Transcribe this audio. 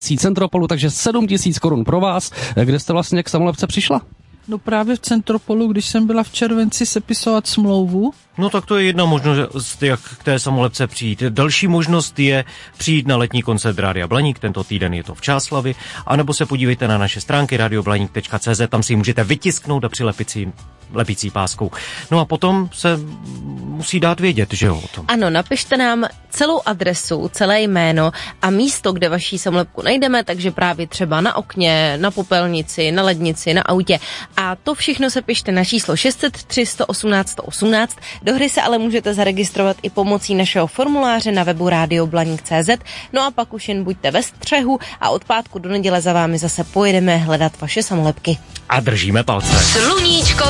Centropolu, takže 7 000 korun pro vás. Kde jste vlastně k samolepce přišla? No právě v Centropolu, když jsem byla v červenci sepisovat smlouvu. No tak to je jedna možnost, jak k té samolepce přijít. Další možnost je přijít na letní koncert Rádia Blaník, tento týden je to v Čáslavi, anebo se podívejte na naše stránky radioblaník.cz, tam si ji můžete vytisknout a přilepit si lepící páskou. No a potom se musí dát vědět, že jo, o tom. Ano, napište nám celou adresu, celé jméno a místo, kde vaší samolepku najdeme, takže právě třeba na okně, na popelnici, na lednici, na autě. A to všechno se pište na číslo 603 118 118. Do hry se ale můžete zaregistrovat i pomocí našeho formuláře na webu radioblaník.cz. No a pak už jen buďte ve střehu a od pátku do neděle za vámi zase pojedeme hledat vaše samolepky. A držíme palce. Sluníčko